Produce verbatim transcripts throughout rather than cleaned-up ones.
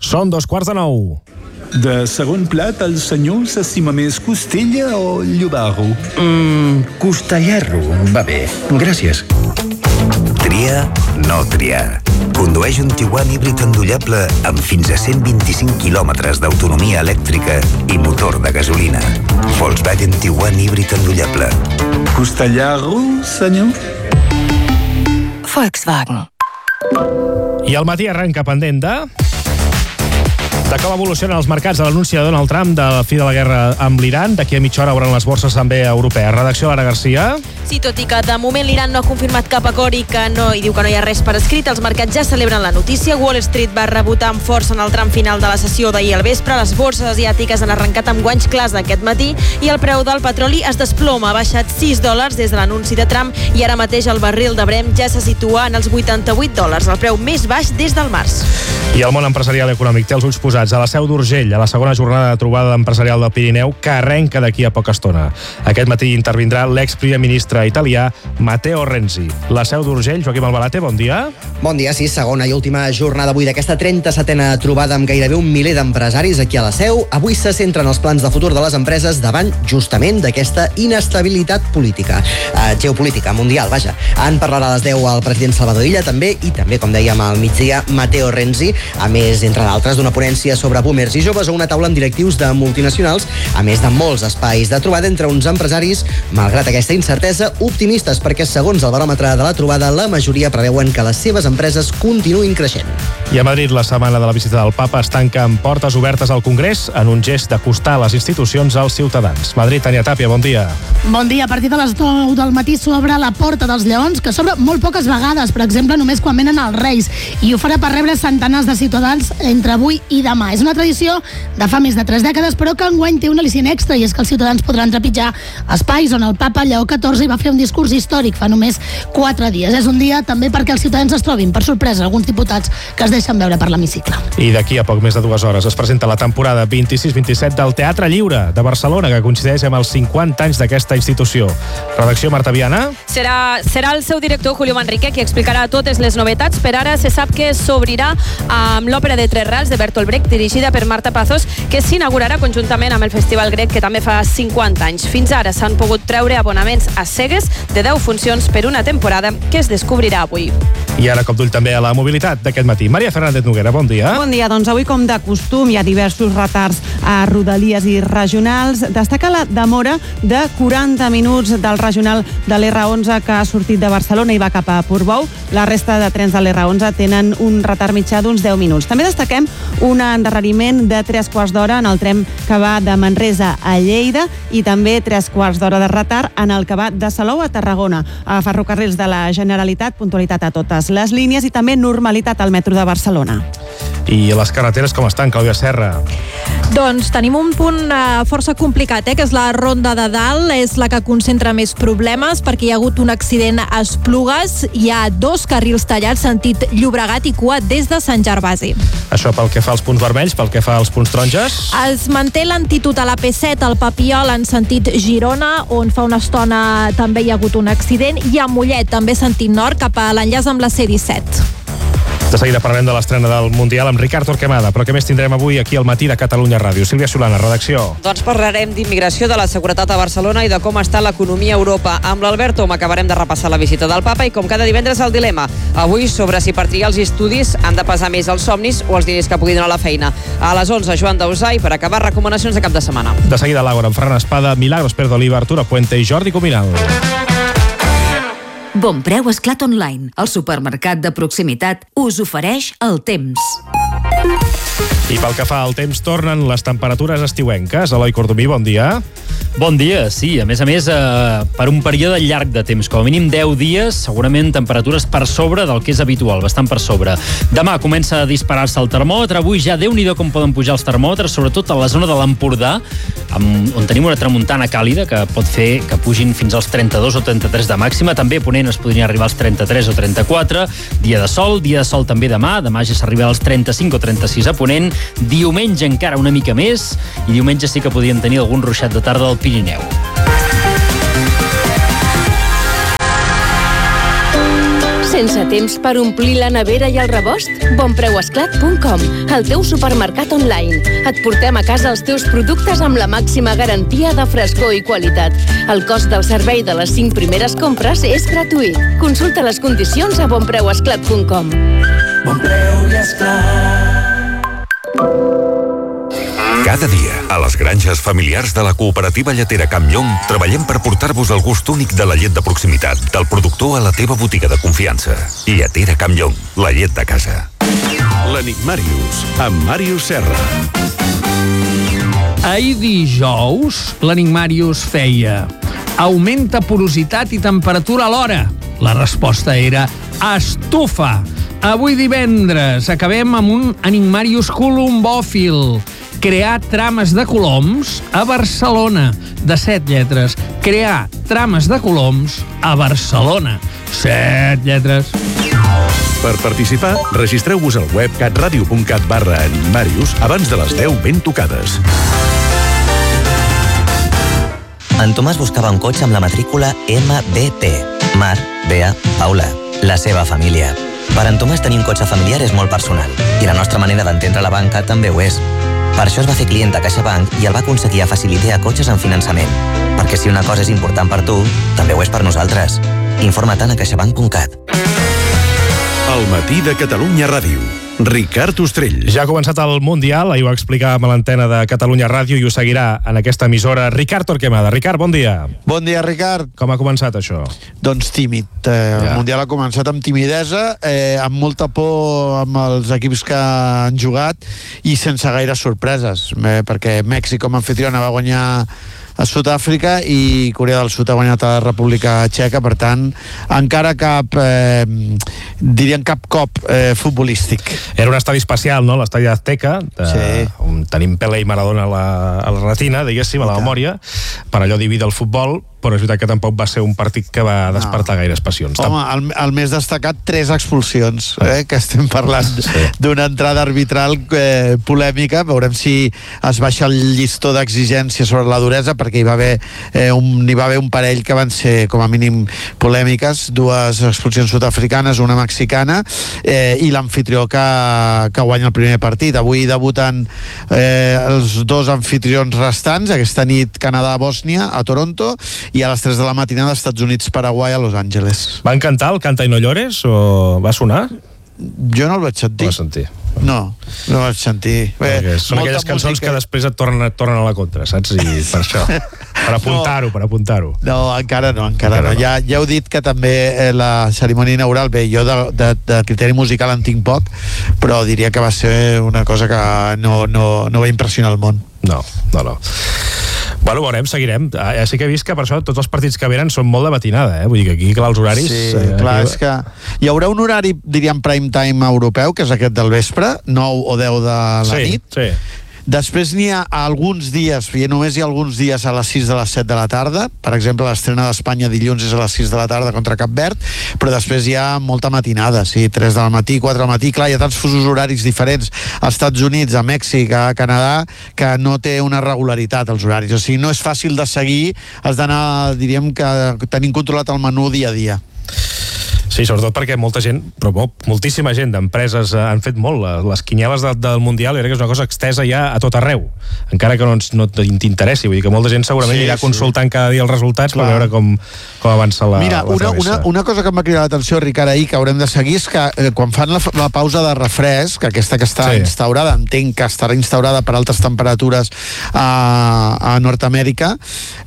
Són dos quarts de nou. De segon plat, el senyor s'estima més costella o llobarro? Mmm, costellarro, va bé, gràcies. Tria, no triar. Condueix un Tiguan híbrid endollable amb fins a cent vint-i-cinc quilòmetres d'autonomia elèctrica i motor de gasolina. Volkswagen Tiguan híbrid endollable. Costellarro, senyor? Volkswagen. I al matí arrenca pendent de... de com evolucionen els mercats de l'anunci de Donald Trump de la fi de la guerra amb l'Iran. D'aquí a mitja hora obren les borses també europees. Redacció Lara Garcia. Sí, tot i que de moment l'Iran no ha confirmat cap acord i que no i diu que no hi ha res per escrit, els mercats ja celebren la notícia. Wall Street va rebotar amb força en el tram final de la sessió d'ahir al vespre. Les borses asiàtiques han arrencat amb guanys clars aquest matí i el preu del petroli es desploma. Ha baixat sis dòlars des de l'anunci de Trump i ara mateix el barril de Brent ja se situa en els vuitanta-vuit dòlars, el preu més baix des del març. I el món empresarial i econòmic té els ulls posats a la Seu d'Urgell, a la segona jornada de trobada empresarial del Pirineu, que arrenca d'aquí a poca estona. Aquest matí intervindrà l'ex-primer ministre italià Matteo Renzi. La Seu d'Urgell, Joaquim Albalate, bon dia. Bon dia, sí, segona i última jornada avui d'aquesta trenta-setena trobada amb gairebé un miler d'empresaris aquí a la Seu. Avui se centren els plans de futur de les empreses davant justament d'aquesta inestabilitat política, eh, geopolítica, mundial, vaja. En parlarà a les deu el president Salvador Illa també, i també, com dèiem al migdia, Matteo Renzi, a més, entre d'altres, d'una ponència sobre boomers i joves o una taula amb directius de multinacionals, a més de molts espais de trobada entre uns empresaris, malgrat aquesta incertesa, optimistes, perquè segons el baròmetre de la trobada, la majoria preveuen que les seves empreses continuïn creixent. I a Madrid, la setmana de la visita del papa es tanca amb portes obertes al Congrés en un gest d'acostar les institucions als ciutadans. Madrid, Tania Tàpia, bon dia. Bon dia. A partir de les deu del matí s'obre la Porta dels Lleons, que s'obre molt poques vegades, per exemple, només quan venen els Reis, i ho farà per rebre centenars de ciutadans entre avui i demà. És una tradició de fa més de tres dècades, però que enguany té un al·licient extra, i és que els ciutadans podran trepitjar espais on el papa Lleó catorze hi va fer un discurs històric fa només quatre dies. És un dia també perquè els ciutadans es trobin, per sorpresa, alguns diputats que es deixen veure per l'hemicicle. I d'aquí a poc més de dues hores es presenta la temporada vint-i-sis vint-i-set del Teatre Lliure de Barcelona, que coincideix amb els cinquanta anys d'aquesta institució. Redacció Marta Viana. Serà, serà el seu director, Julio Manrique, qui explicarà totes les novetats. Per ara se sap que s'obrirà amb l'òpera de Tres Rals de Bertolt Brecht, dirigida per Marta Pazos, que s'inaugurarà conjuntament amb el Festival Grec, que també fa cinquanta anys. Fins ara s'han pogut treure abonaments a cegues de deu funcions per una temporada que es descobrirà avui. I ara cop d'ull també a la mobilitat d'aquest matí. Maria Fernández Noguera, bon dia. Bon dia, doncs avui com de costum hi ha diversos retards a rodalies i regionals. Destaca la demora de quaranta minuts del regional de l'R onze que ha sortit de Barcelona i va cap a Portbou. La resta de trens de l'R onze tenen un retard mitjà d'uns deu minuts. També destaquem un endarreriment de tres quarts d'hora en el tren que va de Manresa a Lleida i també tres quarts d'hora de retard en el que va de Salou a Tarragona. A Ferrocarrils de la Generalitat, puntualitat a totes les línies i també normalitat al metro de Barcelona. I les carreteres com estan, Clàudia Serra? Doncs tenim un punt uh, força complicat, eh, que és la Ronda de Dalt, és la que concentra més problemes perquè hi ha hagut un accident a Esplugues, hi ha dos carrils tallats sentit Llobregat i cua des de Sant Gervasi. Això pel que fa als punts vermells, pel que fa als punts taronges? Es manté lentitud a la P set al Papiol en sentit Girona, on fa una estona també hi ha hagut un accident, i a Mollet, també sentit nord, cap a l'enllaç amb la C disset. De seguida parlem de l'estrena del Mundial amb Ricard Torquemada, però què més tindrem avui aquí al matí de Catalunya Ràdio? Sílvia Solana, redacció. Doncs parlarem d'immigració, de la seguretat a Barcelona i de com està l'economia a Europa. Amb l'Alberto Tom acabarem de repassar la visita del papa i, com cada divendres, el dilema. Avui sobre si per triar els estudis han de pesar més els somnis o els diners que pugui donar la feina. A les onze, Joan Dausà, i per acabar, recomanacions de cap de setmana. De seguida l'Àgora amb Ferran Espada, Milagros Perdoliva, Arturo Puente i Jordi Cuminal. Bon Preu Esclat Online, el supermercat de proximitat, us ofereix el temps. I pel que fa al temps, tornen les temperatures estiuenques. Eloi Cordomí, bon dia. Bon dia, sí. A més a més, eh, per un període llarg de temps, com a mínim deu dies, segurament temperatures per sobre del que és habitual, bastant per sobre. Demà comença a disparar-se el termòmetre. Avui ja déu-n'hi-do com poden pujar els termòmetres, sobretot a la zona de l'Empordà, on tenim una tramuntana càlida que pot fer que pugin fins als trenta-dos o trenta-tres de màxima. També a Ponent es podrien arribar als trenta-tres o trenta-quatre. Dia de sol, dia de sol també demà. Demà ja s'arriba als trenta-cinc o trenta-sis a Ponent. Diumenge encara una mica més, i diumenge sí que podríem tenir algun ruixat de tarda al Pirineu. Sense temps per omplir la nevera i el rebost? bonpreuesclat punt com, el teu supermercat online. Et portem a casa els teus productes amb la màxima garantia de frescor i qualitat. El cost del servei de les cinc primeres compres és gratuït. Consulta les condicions a bonpreuesclat punt com. Bon preu i esclat. Cada dia, a les granges familiars de la cooperativa lletera Camp Llong, treballem per portar-vos el gust únic de la llet de proximitat, del productor a la teva botiga de confiança. Lletera Camp Llong, la llet de casa. L'Enigmàrius, amb Màrius Serra. Ahir dijous, l'Enigmàrius feia: augmenta porositat i temperatura alhora. La resposta era estufa. Avui divendres acabem amb un Enigmàrius colombòfil. Crear trames de coloms a Barcelona. De set lletres. Crear trames de coloms a Barcelona. Set lletres. Per participar, registreu-vos al web catradio punt cat barra Enigmàrius abans de les deu ben tocades. En Tomàs buscava un cotxe amb la matrícula M B P. Mar, Bea, Paula. La seva família. Per en Tomàs tenir un cotxe familiar és molt personal i la nostra manera d'entendre la banca també ho és. Per això es va fer client de CaixaBank i el va aconseguir a Facilitea cotxes en finançament. Perquè si una cosa és important per tu, també ho és per nosaltres. Informa-te'n a caixabank punt cat. El matí de Catalunya Ràdio. Ricard Ostrell. Ja ha començat el Mundial, ahir ho explicàvem a l'antena de Catalunya Ràdio i ho seguirà en aquesta emissora Ricard Torquemada. Ricard, bon dia. Bon dia, Ricard. Com ha començat això? Doncs tímid. Eh, ja. El Mundial ha començat amb timidesa, eh, amb molta por amb els equips que han jugat i sense gaire sorpreses, eh, perquè Mèxic com a anfitriona va guanyar a Sud-àfrica i Corea del Sud ha guanyat a la República Txeca, per tant, encara cap, eh, diríem cap cop eh, futbolístic. Era un estadi especial, no?, l'estadi Azteca, de, sí. on tenim Pelé i Maradona a la, a la retina, diguéssim, a la memòria, per allò dividir el futbol, però és veritat que tampoc va ser un partit que va despertar no. gaires passions. Home, el, el més destacat, tres expulsions, eh, que estem parlant sí. d'una entrada arbitral eh, polèmica. Veurem si es baixa el llistó d'exigència sobre la duresa, perquè hi va haver eh, un, hi va haver un parell que van ser com a mínim polèmiques, dues expulsions sud-africanes, una mexicana, eh, i l'anfitrió que, que guanya el primer partit. Avui debuten eh, els dos anfitrions restants, aquesta nit Canadà-Bòsnia a Toronto, i a les tres de la matinada Estats Units-Paraguai a Los Angeles. Van cantar el Canta i no llores o va sonar? Jo no el vaig sentir. No el sentir. No, no el vaig sentir. Bé, són aquelles cançons música. que després et tornen, et tornen a la contra, saps? I per això, per apuntar-ho, no. per apuntar-ho. No, encara no, encara, encara no. no. Ja, ja heu dit que també eh, la cerimònia inaugural, bé, jo de, de, de criteri musical en tinc poc, però diria que va ser una cosa que no, no, no va impressionar el món. No, no, no. Bueno, veurem, seguirem. Ja sí que he vist que per això tots els partits que venen són molt de matinada, eh? Vull dir que aquí, clar, els horaris... Sí, eh, clar, aquí... és que hi haurà un horari, diríem, prime time europeu, que és aquest del vespre, nou o deu de la sí, nit. Sí, Després n'hi ha alguns dies, i només hi ha alguns dies a les sis de les set de la tarda. Per exemple, l'estrena d'Espanya dilluns és a les sis de la tarda contra Cap Verd, però després hi ha molta matinada, sí, tres del matí, quatre del matí. Clar, hi ha tants fusos horaris diferents als Estats Units, a Mèxic, a Canadà, que no té una regularitat els horaris. O sigui, no és fàcil de seguir, has d'anar, diríem, que tenint controlat el menú dia a dia. Sí, sobretot perquè molta gent, però moltíssima gent d'empreses han fet molt. Les quiniales de, del Mundial, jo crec que és una cosa extesa ja a tot arreu, encara que no, no t'interessi. Vull dir que molta gent segurament sí, irà consultant sí. cada dia els resultats Clar. per veure com, com avança la Mira, la una, una, una cosa que em va cridar l'atenció, Ricard, ahir, que haurem de seguir, és que eh, quan fan la, la pausa de refresc, aquesta que està sí. instaurada, entenc que estarà instaurada per altes temperatures a, a Nord-Amèrica,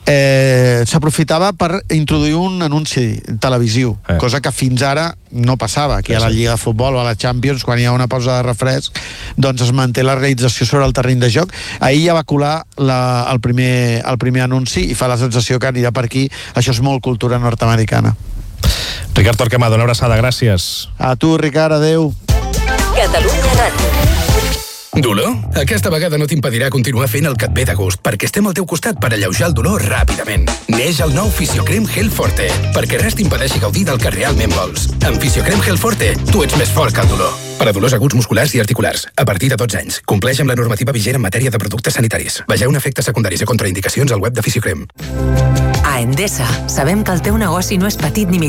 eh, s'aprofitava per introduir un anunci televisiu, eh. cosa que fins ara no passava. Aquí a la Lliga de Futbol o a la Champions, quan hi ha una pausa de refresc, doncs es manté la realització sobre el terreny de joc. Ahir ja va colar la, el, primer, el primer anunci i fa la sensació que anirà per aquí. Això és molt cultura nord-americana. Ricard Torquemada, una abraçada, gràcies. A tu, Ricard, adeu. Catalunya Ràdio. Dolor? Aquesta vegada no t'impedirà continuar fent el que et ve de gust, perquè estem al teu costat per alleujar el dolor ràpidament. Neix el nou Fisiocrem Gel Forte, perquè res t'impedeixi gaudir del que realment vols. Amb Fisiocrem Gel Forte, tu ets més fort que el dolor. Per a dolors aguts musculars i articulars, a partir de dotze anys. Compleix amb la normativa vigent en matèria de productes sanitaris. Vegeu efectes secundaris i contraindicacions al web de Fisiocrem. A Endesa, sabem que el teu negoci no és petit ni mitjà.